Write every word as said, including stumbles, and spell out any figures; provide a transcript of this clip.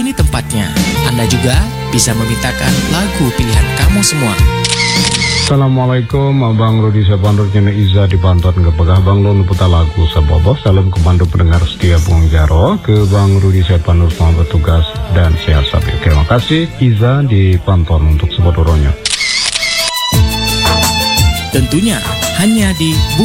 Ini tempatnya. Anda juga bisa memintakan lagu pilihan kamu semua. Assalamualaikum, Abang Rudi Sapandur Jene Iza di Bantuan ke Pegah Bang Lun putar lagu Sabobo. Salam kemandu pendengar setia Bung Jaro ke Bang Rudi Sapandur selamat bertugas dan sehat sabi. Terima kasih Iza di Bantuan untuk sebodoronya. Tentunya hanya di